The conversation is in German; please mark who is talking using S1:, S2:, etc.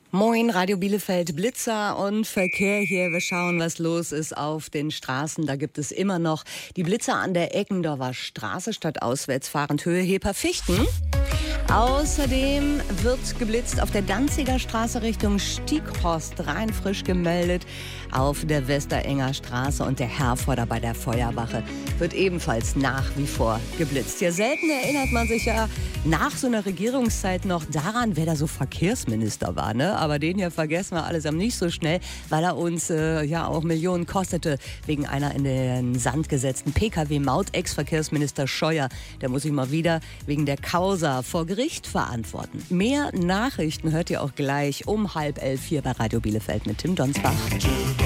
S1: Moin, Radio Bielefeld, Blitzer und Verkehr hier. Wir schauen, was los ist auf den Straßen. Da gibt es immer noch die Blitzer an der Eckendorfer Straße, stadtauswärts fahrend Höhe Heper-Fichten. Außerdem wird geblitzt auf der Danziger Straße Richtung Stieghorst, rein frisch gemeldet. Auf der Westerenger Straße und der Herforder bei der Feuerwache wird ebenfalls nach wie vor geblitzt. Ja, selten erinnert man sich ja nach so einer Regierungszeit noch daran, wer da so Verkehrsminister war, ne? Aber den hier vergessen wir allesamt nicht so schnell, weil er uns ja auch Millionen kostete wegen einer in den Sand gesetzten Pkw-Maut. Ex-Verkehrsminister Scheuer, der muss sich mal wieder wegen der Causa vor Gericht verantworten. Mehr Nachrichten hört ihr auch gleich um 10:30 hier bei Radio Bielefeld mit Tim Donsbach.